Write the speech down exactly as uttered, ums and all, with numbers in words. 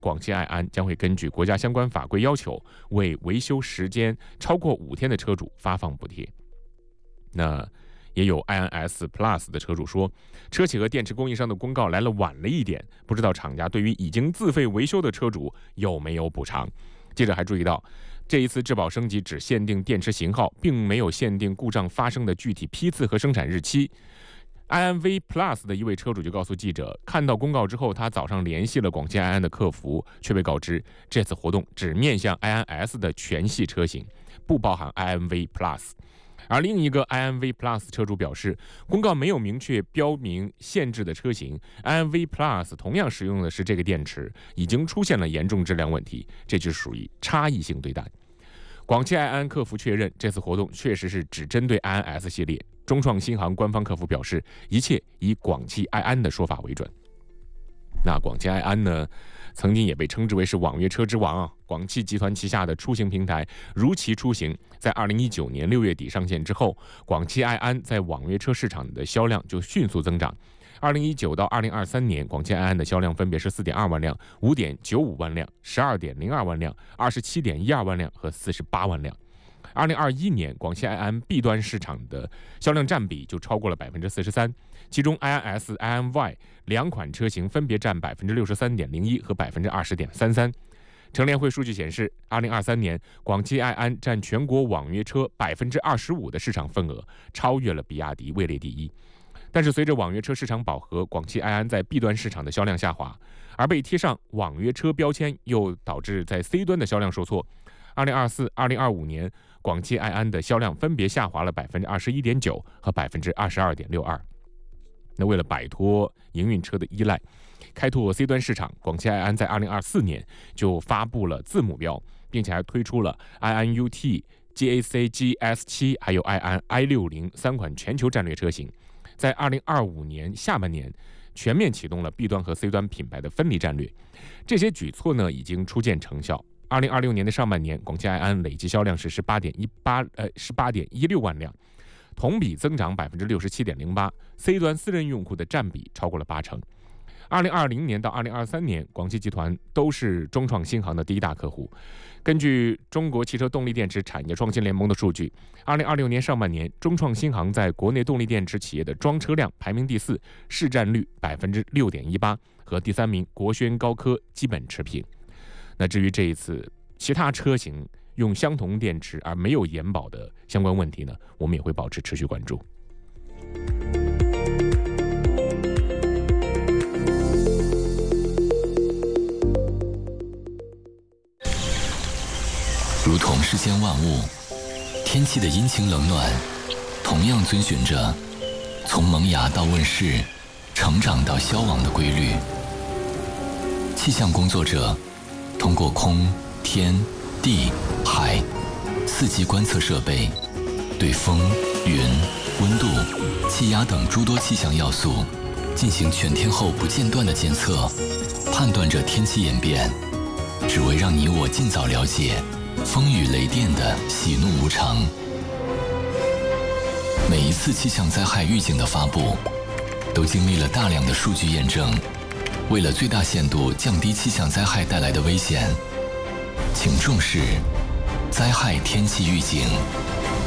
广汽埃安将会根据国家相关法规要求，为维修时间超过五天的车主发放补贴。那也有 I N S Plus 的车主说，车企和电池供应商的公告来了晚了一点，不知道厂家对于已经自费维修的车主有没有补偿。记者还注意到，这一次质保升级只限定电池型号，并没有限定故障发生的具体批次和生产日期。I N V Plus 的一位车主就告诉记者，看到公告之后，他早上联系了广汽埃安的客服，却被告知这次活动只面向 I N S 的全系车型，不包含 I N V Plus。而另一个 I N V Plus 车主表示，公告没有明确标明限制的车型 I N V Plus 同样使用的是这个电池，已经出现了严重质量问题，这就属于差异性对待。广汽埃安客服确认，这次活动确实是只针对 I N S 系列。中创新航官方客服表示，一切以广汽埃安的说法为准。那广汽埃安呢，曾经也被称之为是网约车之王啊。广汽集团旗下的出行平台如祺出行，在二零一九年六月底上线之后，广汽埃安在网约车市场的销量就迅速增长。二零一九到二零二三年，广汽埃安的销量分别是四点二万辆、五点九五万辆、十二点零二万辆、二十七点一二万辆和四十八万辆。二零二一年，广汽埃安 B 端市场的销量占比就超过了百分之四十三，其中 I N S、I N Y 两款车型分别占百分之六十三点零一和百分之二十点三三。乘联会数据显示，二零二三年，广汽埃安占全国网约车百分之二十五的市场份额，超越了比亚迪，位列第一。但是随着网约车市场饱和，广汽埃安在 B 端市场的销量下滑，而被贴上网约车标签又导致在 C 端的销量受挫。二零二四、二零二五年，广汽埃安的销量分别下滑了百分之二十一点九和百分之二十二点六二。那为了摆脱营运车的依赖，开拓 C 端市场，广汽埃安在二零二四年就发布了自目标，并且还推出了 I N U T、G A C G S 七 还有 I N I 六十三款全球战略车型。在二零二五年下半年，全面启动了 B 端和 C 端品牌的分离战略。这些举措呢，已经初见成效。二零二六年的上半年，广汽埃安累计销量是十八点一八呃十八点一六万辆，同比增长百分之六十七点零八。C 端私人用户的占比超过了八成。二零二零年到二零二三年，广汽集团都是中创新航的第一大客户。根据中国汽车动力电池产业创新联盟的数据，二零二六年上半年，中创新航在国内动力电池企业的装车量排名第四，市占率百分之六点一八，和第三名国轩高科基本持平。那至于这一次其他车型用相同电池而没有延保的相关问题呢，我们也会保持持续关注。 如同世间万物，天气的阴晴冷暖，同样遵循着从萌芽到问世、成长到消亡的规律。气象工作者通过空、天、地、海四级观测设备，对风、云、温度、气压等诸多气象要素进行全天候不间断的监测，判断着天气演变，只为让你我尽早了解风雨雷电的喜怒无常。每一次气象灾害预警的发布，都经历了大量的数据验证。为了最大限度降低气象灾害带来的危险，请重视灾害天气预警。